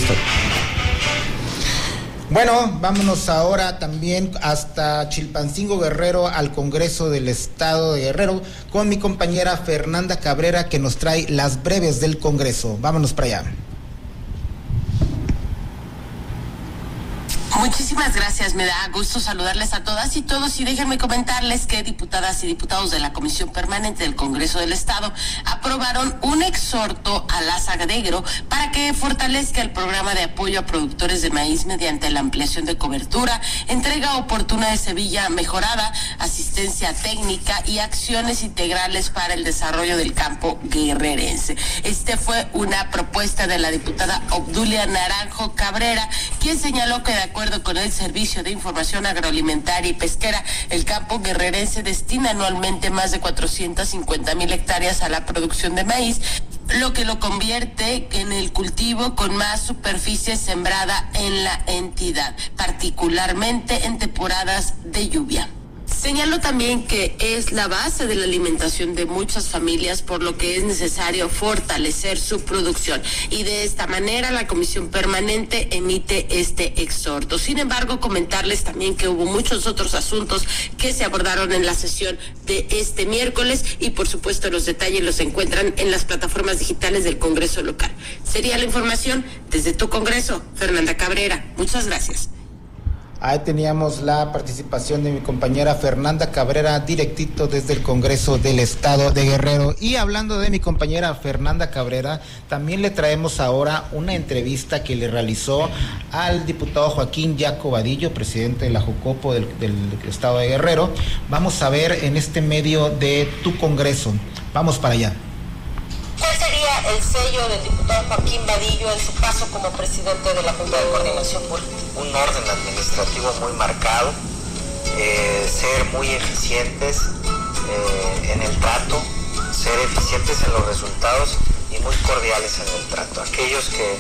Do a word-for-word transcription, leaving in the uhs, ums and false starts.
gusto. Bueno, vámonos ahora también hasta Chilpancingo, Guerrero, al Congreso del Estado de Guerrero, con mi compañera Fernanda Cabrera, que nos trae las breves del Congreso. Vámonos para allá. Muchísimas gracias, me da gusto saludarles a todas y todos y déjenme comentarles que diputadas y diputados de la Comisión Permanente del Congreso del Estado aprobaron un exhorto a la SAGDEGRO para que fortalezca el programa de apoyo a productores de maíz mediante la ampliación de cobertura, entrega oportuna de semilla mejorada, asistencia técnica y acciones integrales para el desarrollo del campo guerrerense. Este fue una propuesta de la diputada Obdulia Naranjo Cabrera, quien señaló que de acuerdo con el Servicio de Información Agroalimentaria y Pesquera, el campo guerrerense destina anualmente más de cuatrocientas cincuenta mil hectáreas a la producción de maíz, lo que lo convierte en el cultivo con más superficie sembrada en la entidad, particularmente en temporadas de lluvia. Señaló también que es la base de la alimentación de muchas familias, por lo que es necesario fortalecer su producción. Y de esta manera la Comisión Permanente emite este exhorto. Sin embargo, comentarles también que hubo muchos otros asuntos que se abordaron en la sesión de este miércoles y por supuesto los detalles los encuentran en las plataformas digitales del Congreso local. Sería la información desde tu Congreso, Fernanda Cabrera. Muchas gracias. Ahí teníamos la participación de mi compañera Fernanda Cabrera, directito desde el Congreso del Estado de Guerrero. Y hablando de mi compañera Fernanda Cabrera, también le traemos ahora una entrevista que le realizó al diputado Joaquín Yaco Vadillo, presidente de la Jucopo del, del Estado de Guerrero. Vamos a ver en este medio de tu Congreso. Vamos para allá. ¿Cuál sería el sello del diputado Joaquín Vadillo en su paso como presidente de la Junta de Coordinación Política? Un orden administrativo muy marcado, eh, ser muy eficientes eh, en el trato, ser eficientes en los resultados y muy cordiales en el trato. Aquellos que